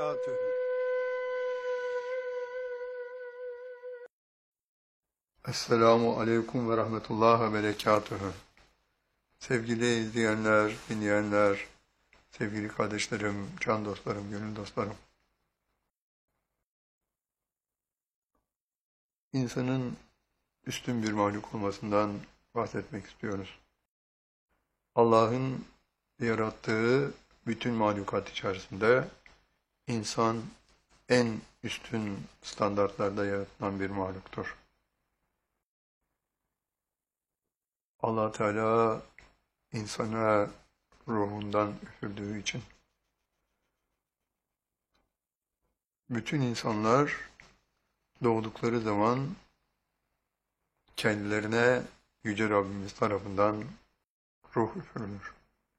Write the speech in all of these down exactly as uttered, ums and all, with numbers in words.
berekatühü. Esselamu Aleyküm ve Rahmetullah ve Berekatühü. Sevgili izleyenler, dinleyenler, sevgili kardeşlerim, can dostlarım, gönül dostlarım. İnsanın üstün bir mahluk olmasından bahsetmek istiyoruz. Allah'ın yarattığı bütün mahlukat içerisinde insan en üstün standartlarda yaratılan bir mahluktur. Allah Teala insana ruhundan üfürdüğü için bütün insanlar doğdukları zaman kendilerine Yüce Rabbimiz tarafından ruh üfürülür.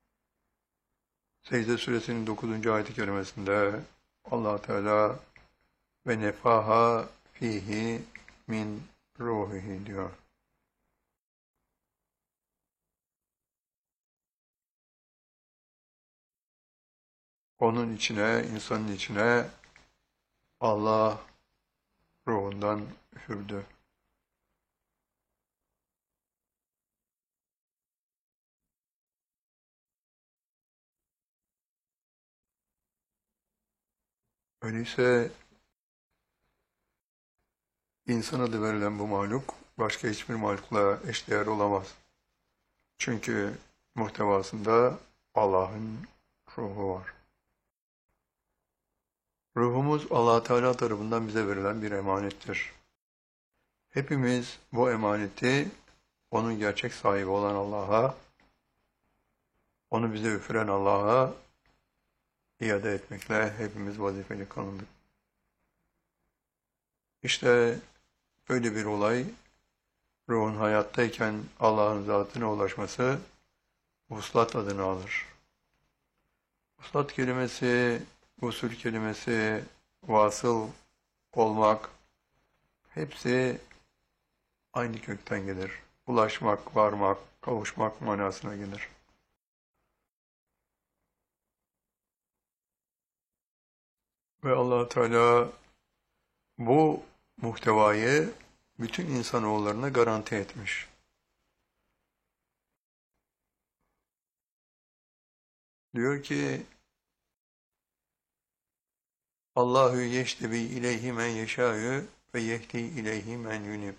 Secde Suresinin dokuzuncu ayet-i kerimesinde Allah Teala ve nefaha fihi min ruhihi diyor. Onun içine, insanın içine Allah ruhundan üfürdü. Öyleyse insan adı verilen bu mahluk başka hiçbir mahlukla eşdeğer olamaz. Çünkü muhtevasında Allah'ın ruhu var. Ruhumuz Allah Teala tarafından bize verilen bir emanettir. Hepimiz bu emaneti onun gerçek sahibi olan Allah'a, onu bize üfüren Allah'a iade etmekle hepimiz vazifeli kılındık. İşte böyle bir olay, ruhun hayattayken Allah'ın zatına ulaşması vuslat adını alır. Vuslat kelimesi, usul kelimesi, vasıl olmak, hepsi aynı kökten gelir. Ulaşmak, varmak, kavuşmak manasına gelir. Ve Allah Teala bu muhtevayı bütün insanoğullarına garanti etmiş. Diyor ki Allahu yeştebi ileyhi men yeşâ'ü ve yehdi ileyhi men yunib.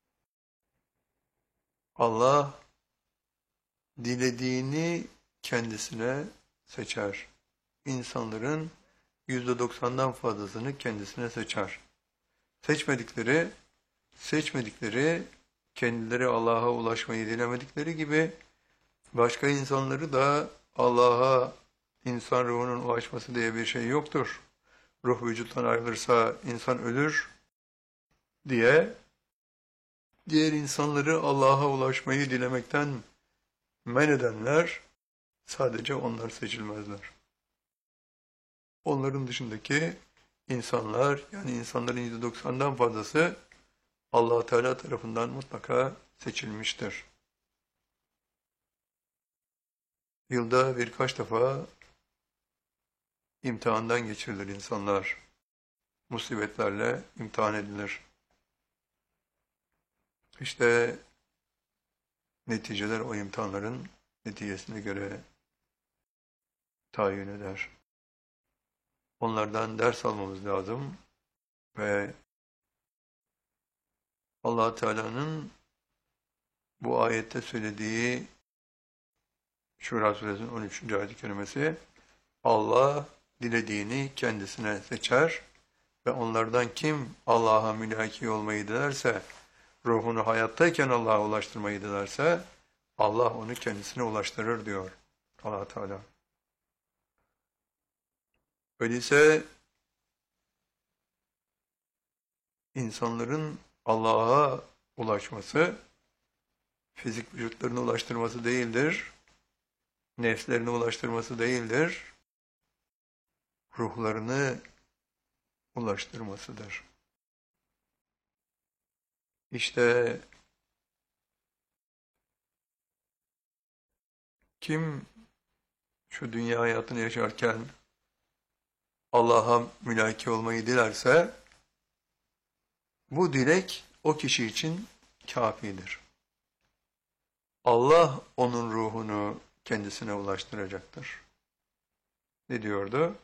Allah dilediğini kendisine seçer. İnsanların yüzde doksandan fazlasını kendisine seçer. Seçmedikleri, seçmedikleri kendileri Allah'a ulaşmayı dilemedikleri gibi başka insanları da Allah'a insan ruhunun ulaşması diye bir şey yoktur. Ruh vücuttan ayrılırsa insan ölür diye diğer insanları Allah'a ulaşmayı dilemekten men edenler sadece onlar seçilmezler. Onların dışındaki insanlar, yani insanların yüzde doksandan fazlası Allah Teala tarafından mutlaka seçilmiştir. Yılda birkaç defa imtihandan geçirilir insanlar. Musibetlerle imtihan edilir. İşte neticeler o imtihanların neticesine göre tayin eder. Onlardan ders almamız lazım ve Allah Teala'nın bu ayette söylediği Şura Suresinin on üçüncü ayet-i kerimesi Allah dilediğini kendisine seçer ve onlardan kim Allah'a mülaki olmayı dilerse, ruhunu hayattayken Allah'a ulaştırmayı dilerse Allah onu kendisine ulaştırır diyor Allah Teala. Öyleyse insanların Allah'a ulaşması fizik vücutlarına ulaştırması değildir, nefslerine ulaştırması değildir, ruhlarını ulaştırmasıdır. İşte kim şu dünya hayatını yaşarken Allah'a mülaki olmayı dilerse, bu dilek o kişi için kafidir. Allah onun ruhunu kendisine ulaştıracaktır. Ne diyordu?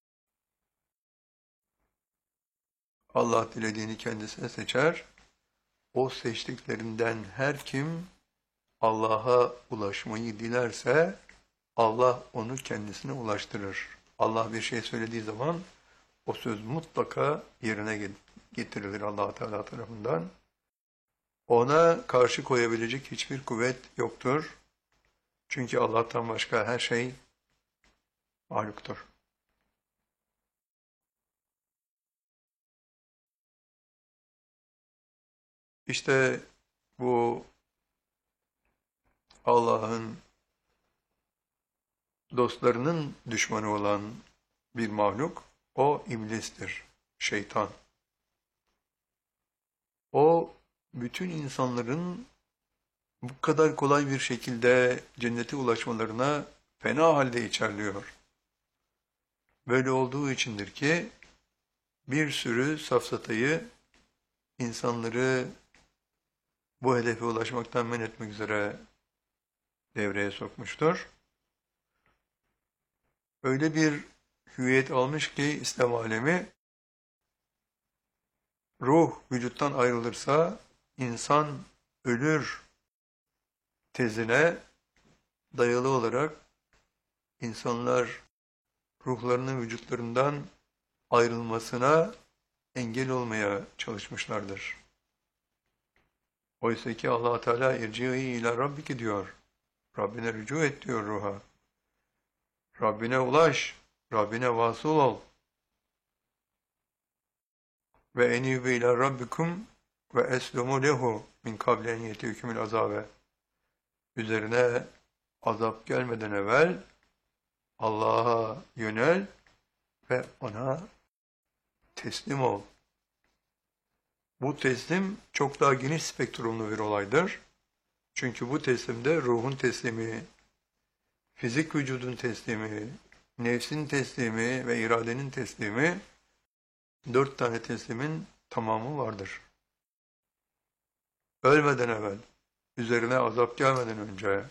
Allah dilediğini kendisine seçer. O seçtiklerinden her kim Allah'a ulaşmayı dilerse Allah onu kendisine ulaştırır. Allah bir şey söylediği zaman o söz mutlaka yerine getirilir Allah Teala tarafından. Ona karşı koyabilecek hiçbir kuvvet yoktur. Çünkü Allah'tan başka her şey mahluktur. İşte bu Allah'ın dostlarının düşmanı olan bir mahluk, o iblistir, şeytan. O, bütün insanların bu kadar kolay bir şekilde cennete ulaşmalarına fena halde içerliyor. Böyle olduğu içindir ki, bir sürü safsatayı, insanları bu hedefe ulaşmaktan men etmek üzere devreye sokmuştur. Öyle bir hüviyet almış ki İslam alemi, ruh vücuttan ayrılırsa insan ölür tezine dayalı olarak insanlar ruhlarının vücutlarından ayrılmasına engel olmaya çalışmışlardır. Oysa ki Allah Teala irci'i ila rabbiki diyor. Rabbine rücu et diyor ruha. Rabbine ulaş, Rabbine vasıl ol. Ve enîbü ilâ rabbikum ve eslumu lehu min kable en yetihükümül azabe. Üzerine azap gelmeden evvel Allah'a yönel ve ona teslim ol. Bu teslim çok daha geniş spektrumlu bir olaydır. Çünkü bu teslimde ruhun teslimi, fizik vücudun teslimi, nefsin teslimi ve iradenin teslimi, dört tane teslimin tamamı vardır. Ölmeden evvel, üzerine azap gelmeden önce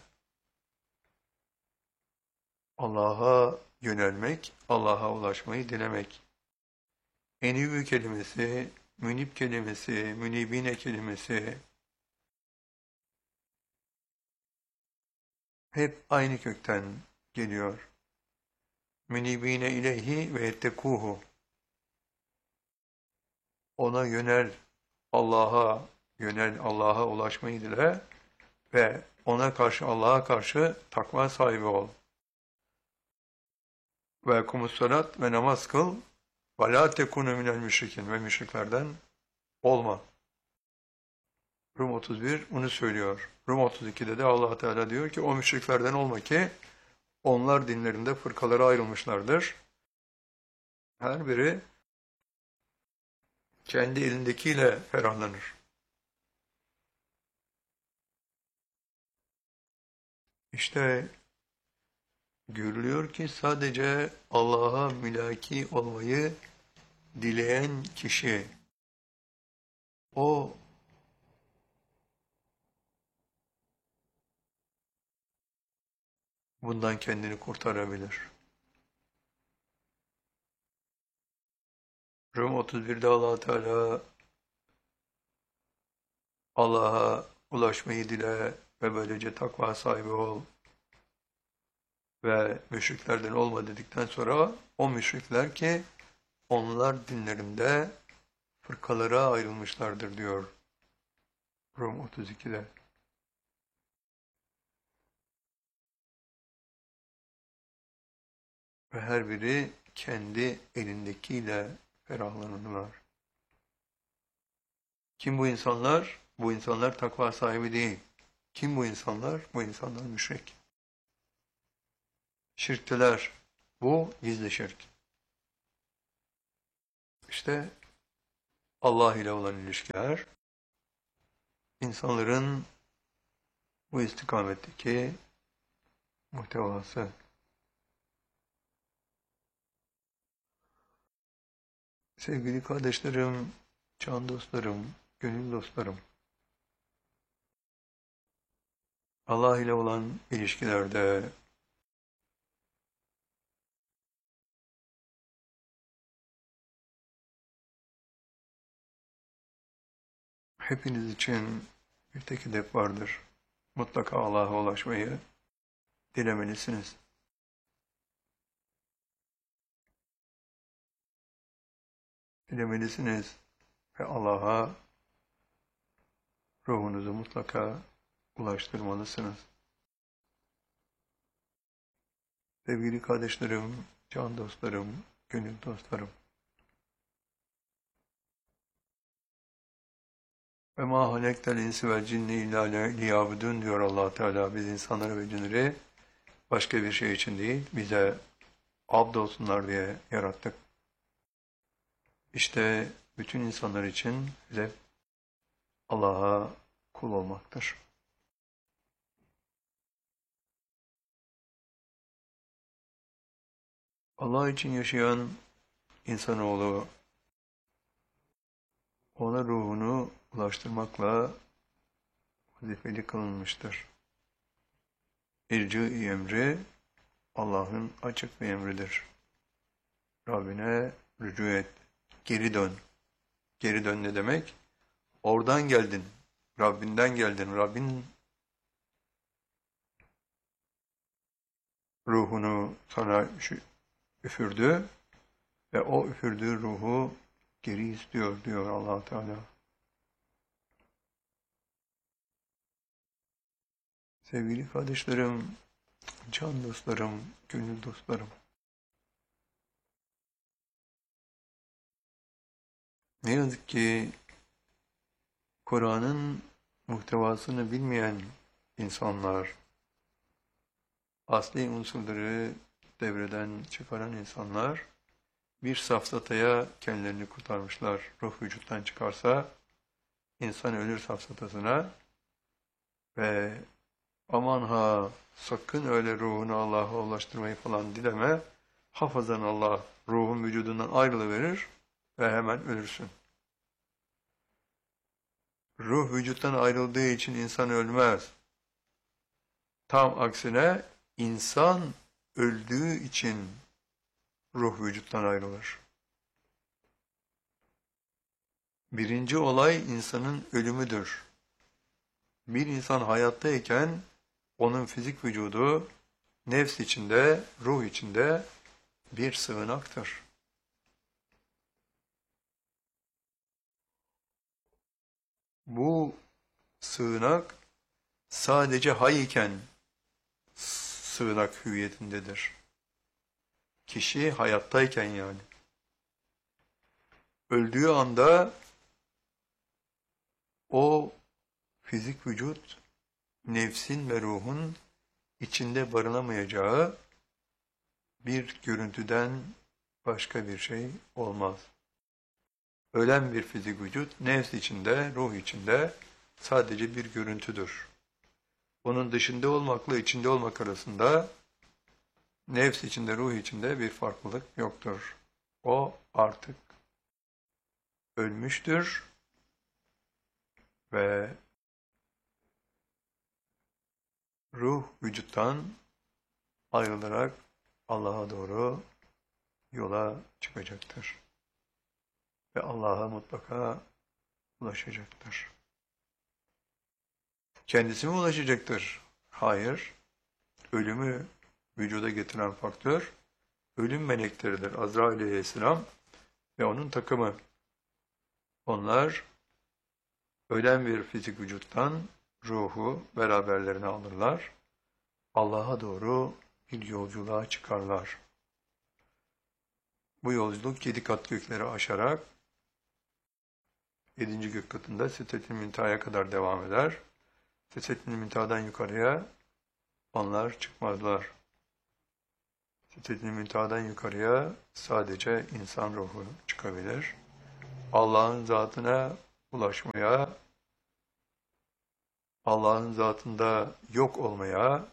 Allah'a yönelmek, Allah'a ulaşmayı dilemek. Enivü kelimesi, münib kelimesi, münibine kelimesi hep aynı kökten geliyor. Münibine ileyhi ve ettekuhu. Ona yönel, Allah'a yönel, Allah'a ulaşmayı dile ve ona karşı, Allah'a karşı takva sahibi ol. Ve kumussalat ve namaz kıl ve la tekunu minel müşrikin ve müşriklerden olma. Rum otuz bir bunu söylüyor. Rum otuz ikide de Allah Teala diyor ki o müşriklerden olma ki onlar dinlerinde fırkalara ayrılmışlardır. Her biri kendi elindekiyle ferahlanır. İşte görülüyor ki sadece Allah'a mülaki olmayı dileyen kişi, o bundan kendini kurtarabilir. Rum otuz birde Allah Teala Allah'a ulaşmayı dile ve böylece takva sahibi ol ve müşriklerden olma dedikten sonra o müşrikler ki onlar dinlerinde fırkalara ayrılmışlardır diyor Rum otuz ikide. Ve her biri kendi elindekiyle ferahlanırlar. Kim bu insanlar? Bu insanlar takva sahibi değil. Kim bu insanlar? Bu insanlar müşrik. Şirkteler. Bu gizli şirk. İşte Allah ile olan ilişkiler, insanların bu istikametteki muhtevası. Sevgili kardeşlerim, can dostlarım, gönül dostlarım, Allah ile olan ilişkilerde hepiniz için bir tek hedef vardır. Mutlaka Allah'a ulaşmayı dilemelisiniz. Dilemelisiniz ve Allah'a ruhunuzu mutlaka ulaştırmalısınız. Sevgili kardeşlerim, can dostlarım, gönül dostlarım. Ve ma halektel insi vel cinni illa liyabudun diyor Allah Teala. Biz insanları ve cinleri başka bir şey için değil, bize abd olsunlar diye yarattık. İşte bütün insanlar için hedef Allah'a kul olmaktır. Allah için yaşayan insanoğlu ona ruhunu ulaştırmakla vazifeli kılınmıştır. İrci-i emri Allah'ın açık bir emridir. Rabbine rücu et, geri dön. Geri dön ne demek? Oradan geldin, Rabbinden geldin. Rabbin ruhunu sana üfürdü ve o üfürdüğü ruhu geri istiyor diyor Allah Teala. Sevgili kardeşlerim, can dostlarım, gönül dostlarım. Ne yazık ki Kur'an'ın muhtevasını bilmeyen insanlar, asli unsurları devreden çıkaran insanlar bir safsataya kendilerini kurtarmışlar. Ruh vücuttan çıkarsa insan ölür safsatasına ve aman ha sakın öyle ruhunu Allah'a ulaştırmayı falan dileme. Hafazan Allah ruhun vücudundan ayrılıverir ve hemen ölürsün. Ruh vücuttan ayrıldığı için insan ölmez. Tam aksine insan öldüğü için ruh vücuttan ayrılır. Birinci olay insanın ölümüdür. Bir insan hayattayken onun fizik vücudu nefs içinde, ruh içinde bir sığınaktır. Bu sığınak sadece hay iken sığınak hüviyetindedir. Kişi hayattayken yani. Öldüğü anda o fizik vücut nefsin ve ruhun içinde barınamayacağı bir görüntüden başka bir şey olmaz. Ölen bir fizik vücut nefs içinde, ruh içinde sadece bir görüntüdür. Onun dışında olmakla içinde olmak arasında nefs içinde, ruh içinde bir farklılık yoktur. O artık ölmüştür ve ruh vücuttan ayrılarak Allah'a doğru yola çıkacaktır. Ve Allah'a mutlaka ulaşacaktır. Kendisi mi ulaşacaktır? Hayır. Ölümü vücuda getiren faktör, ölüm melekleridir. Azrail aleyhisselam ve onun takımı. Onlar ölen bir fizik vücuttan ruhu beraberlerine alırlar. Allah'a doğru bir yolculuğa çıkarlar. Bu yolculuk yedi kat gökleri aşarak yedinci gök katında Sidret-i Münteha'ya kadar devam eder. Sidret-i Münteha'dan yukarıya onlar çıkmazlar. Sidret-i Münteha'dan yukarıya sadece insan ruhu çıkabilir. Allah'ın zatına ulaşmaya, Allah'ın zatında yok olmaya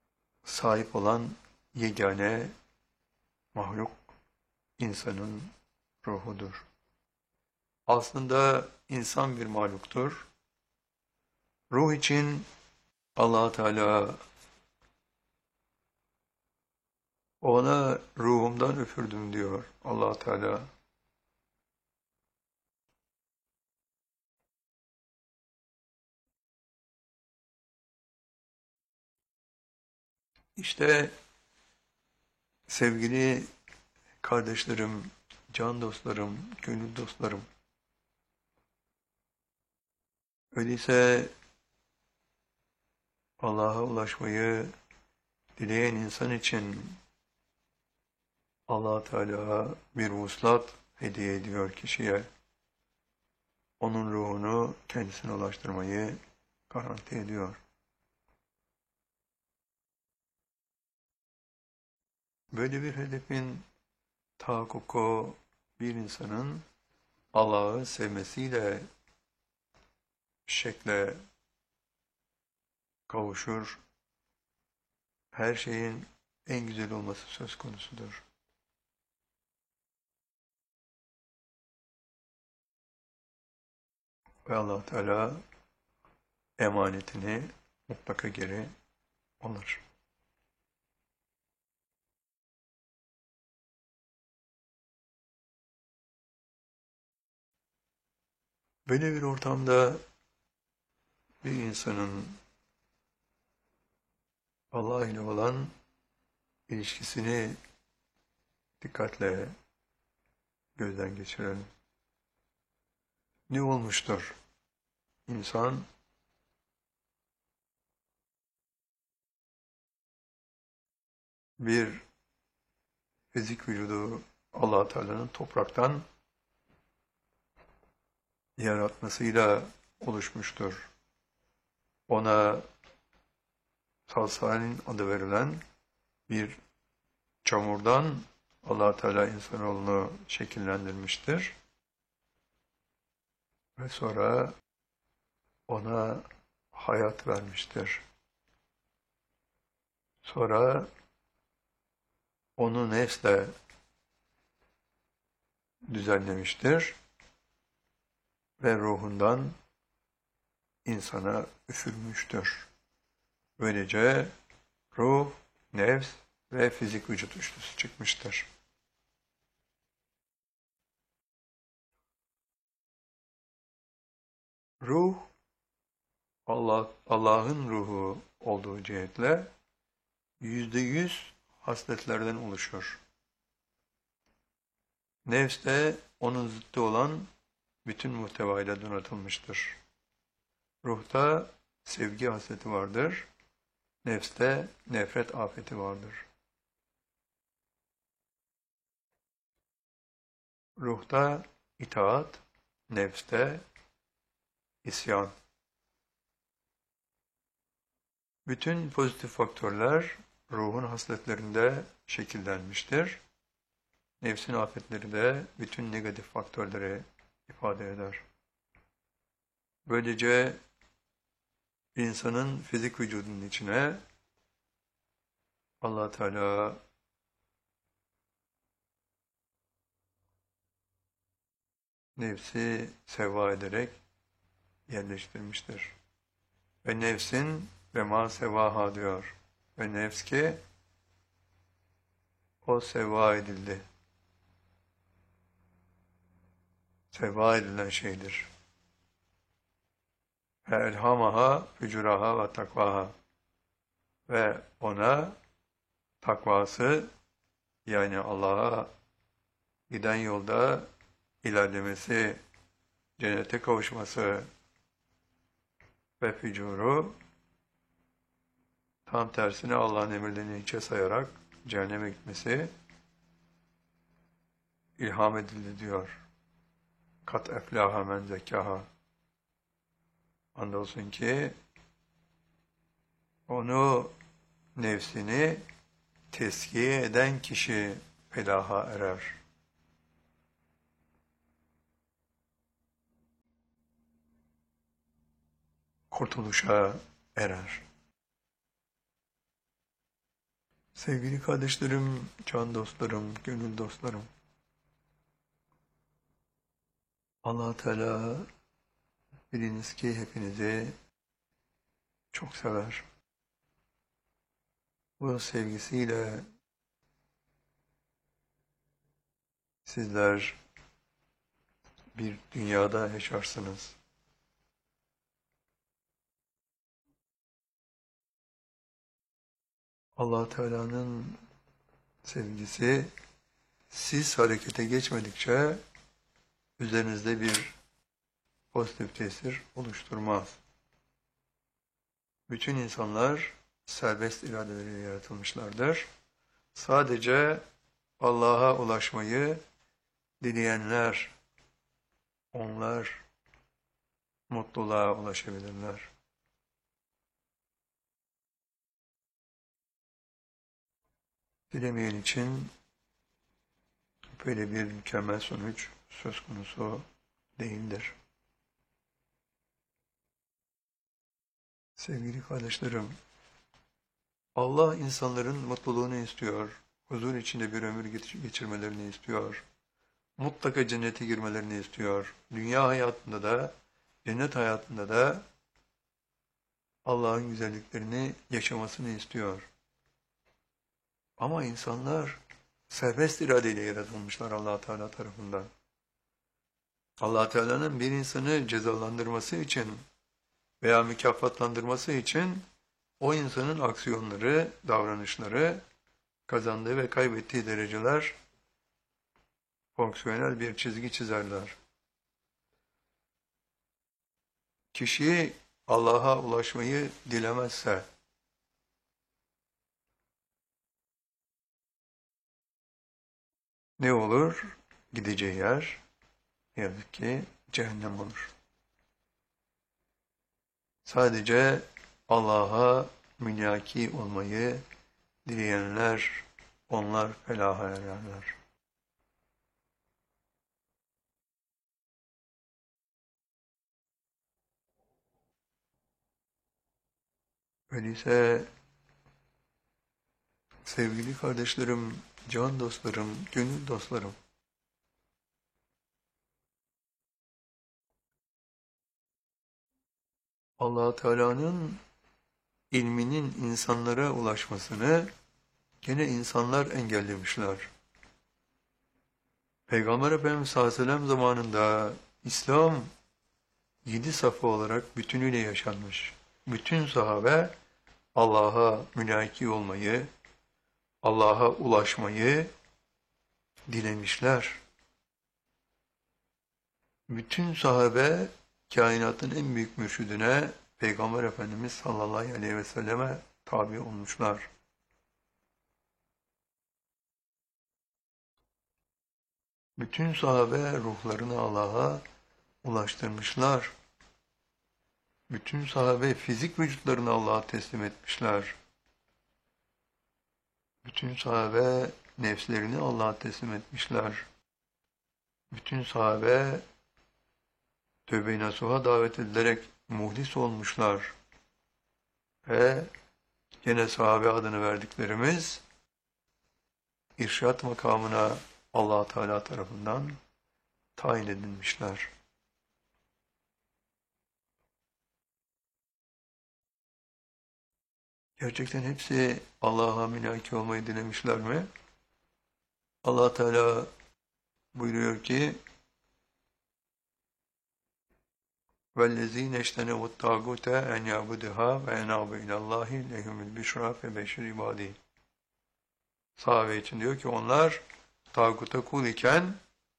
sahip olan yegane mahluk insanın ruhudur. Aslında insan bir mahluktur. Ruh için Allah Teala ona ruhumdan üfürdüm diyor Allah Teala. İşte sevgili kardeşlerim, can dostlarım, gönül dostlarım. Öyleyse Allah'a ulaşmayı dileyen insan için Allah Teala bir vuslat hediye ediyor kişiye. Onun ruhunu kendisine ulaştırmayı garanti ediyor. Böyle bir hedefin tahakkuku bir insanın Allah'ı sevmesiyle şekle kavuşur. Her şeyin en güzel olması söz konusudur. Ve Allah Teala emanetini mutlaka geri alır. Böyle bir ortamda bir insanın Allah ile olan ilişkisini dikkatle gözden geçirelim. Ne olmuştur? İnsan bir fizik vücudu Allah Teala'nın topraktan yaratmasıyla oluşmuştur. Ona salsalin adı verilen bir çamurdan Allah Teala insanoğlunu şekillendirmiştir. Ve sonra ona hayat vermiştir. Sonra onu nefsle düzenlemiştir ve ruhundan insana üfürmüştür. Böylece ruh, nefs ve fizik vücut üçlüsü çıkmıştır. Ruh, Allah Allah'ın ruhu olduğu cihetle yüzde yüz hasletlerden oluşur. Nefs de onun zıttı olan bütün muhtevayla donatılmıştır. Ruhta sevgi hasleti vardır, nefste nefret afeti vardır. Ruhta itaat, nefste isyan. Bütün pozitif faktörler ruhun hasletlerinde şekillenmiştir. Nefsin afetleri de bütün negatif faktörleri ifade eder. Böylece insanın fizik vücudunun içine Allah Teala nefsi seva ederek yerleştirmiştir. Ve nefsin ve ma sevaha diyor. Ve nefs ki o seva edildi. Seva edilen şeydir. Ve elhamaha fücuraha ve takvaha. Ve ona takvası yani Allah'a giden yolda ilerlemesi, cennete kavuşması ve fücuru tam tersine Allah'ın emirlerini hiçe sayarak cehenneme gitmesi ilham edildi diyor. Kat eflaha men zekkaha. Andolsun ki onu nefsini teskiye eden kişi felaha erer. Kurtuluşa erer. Sevgili kardeşlerim, can dostlarım, gönül dostlarım. Allah Teala biliniz ki hepinizi çok sever. Bu sevgisiyle sizler bir dünyada yaşarsınız. Allah Teala'nın sevgisi siz harekete geçmedikçe üzerinizde bir pozitif tesir oluşturmaz. Bütün insanlar serbest iradeleriyle yaratılmışlardır. Sadece Allah'a ulaşmayı dileyenler, onlar mutluluğa ulaşabilirler. Dilemeyen için böyle bir mükemmel sonuç söz konusu değildir. Sevgili kardeşlerim, Allah insanların mutluluğunu istiyor, huzur içinde bir ömür geçirmelerini istiyor, mutlaka cennete girmelerini istiyor. Dünya hayatında da, cennet hayatında da Allah'ın güzelliklerini yaşamasını istiyor. Ama insanlar serbest iradeyle yaratılmışlar Allah Teala tarafından. Allah Teala'nın bir insanı cezalandırması için veya mükafatlandırması için o insanın aksiyonları, davranışları, kazandığı ve kaybettiği dereceler fonksiyonel bir çizgi çizerler. Kişi Allah'a ulaşmayı dilemezse, ne olur? Gideceği yer ne yazık ki cehennem olur. Sadece Allah'a müllaki olmayı dileyenler, onlar felaha ererler. Öyleyse sevgili kardeşlerim, can dostlarım, gönül dostlarım, Allah Teala'nın ilminin insanlara ulaşmasını gene insanlar engellemişler. Peygamber Efendimiz sallallahu aleyhi ve sellem zamanında İslam yedi safa olarak bütünüyle yaşanmış. Bütün sahabe Allah'a mülaki olmayı, Allah'a ulaşmayı dilemişler. Bütün sahabe kainatın en büyük mürşidine Peygamber Efendimiz sallallahu aleyhi ve selleme tabi olmuşlar. Bütün sahabe ruhlarını Allah'a ulaştırmışlar. Bütün sahabe fizik vücutlarını Allah'a teslim etmişler. Bütün sahabe nefslerini Allah'a teslim etmişler. Bütün sahabe tövbe-i nasuha davet edilerek muhlis olmuşlar. Ve gene sahabe adını verdiklerimiz irşat makamına Allah Teala tarafından tayin edilmişler. Gerçekten hepsi Allah'a mülaki olmayı dilemişler mi? Allah Teala buyuruyor ki وَالَّذ۪ينَ اجْتَنَبُوا الطَّاغُوتَ اَنْ يَعْبُدُهَا وَاَنَابُوا اِلَى اللّٰهِ لَهُمُ الْبِشْرَى فَبَشِّرْ عِبَادِهِ. Sahabe için diyor ki onlar tağuta kul iken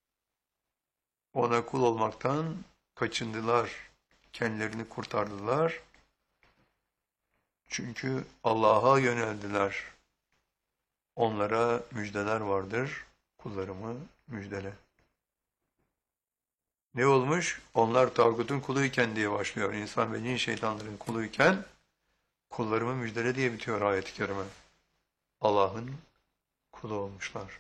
ona kul olmaktan kaçındılar, kendilerini kurtardılar. Çünkü Allah'a yöneldiler. Onlara müjdeler vardır, kullarımı müjdele. Ne olmuş? Onlar tağutun kuluyken diye başlıyor. İnsan ve cin şeytanların kuluyken kullarımı müjdele diye bitiyor ayet-i kerime. Allah'ın kulu olmuşlar.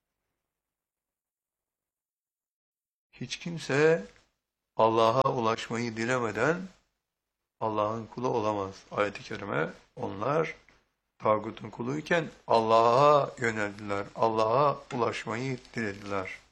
Hiç kimse Allah'a ulaşmayı dilemeden Allah'ın kulu olamaz. Ayet-i kerime onlar tağutun kuluyken Allah'a yöneldiler. Allah'a ulaşmayı dilediler.